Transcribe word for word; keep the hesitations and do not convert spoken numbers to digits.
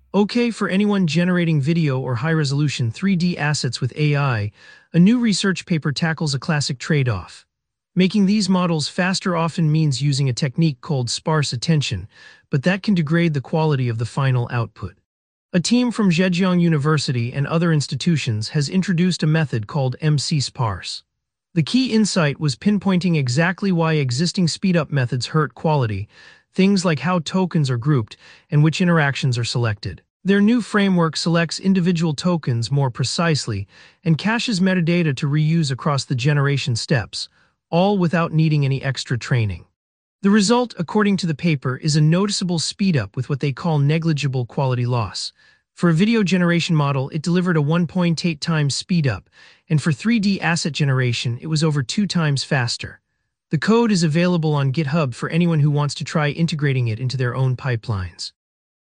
Okay for anyone generating video or high-resolution three D assets with A I, a new research paper tackles a classic trade-off. Making these models faster often means using a technique called sparse attention, but that can degrade the quality of the final output. A team from Zhejiang University and other institutions has introduced a method called M C Sparse. The key insight was pinpointing exactly why existing speed-up methods hurt quality, things like how tokens are grouped and which interactions are selected. Their new framework selects individual tokens more precisely and caches metadata to reuse across the generation steps, all without needing any extra training. The result, according to the paper, is a noticeable speedup with what they call negligible quality loss. For a video generation model, it delivered a one point eight times speedup, and for three D asset generation, it was over two times faster. The code is available on GitHub for anyone who wants to try integrating it into their own pipelines.